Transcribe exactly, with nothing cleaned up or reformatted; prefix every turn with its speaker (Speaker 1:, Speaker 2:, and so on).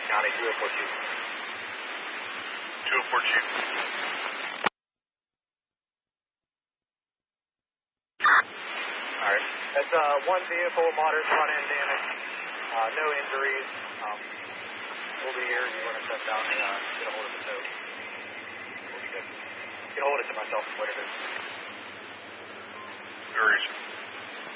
Speaker 1: Tarrant County, two oh four Chief.
Speaker 2: two oh four Chief.
Speaker 1: Alright. That's uh, one vehicle, moderate front end damage. Uh, no injuries. Um, we'll be here if you want to step down and uh, get a hold of the tow. We'll be good. Get a hold of it to myself, what it is.
Speaker 2: Very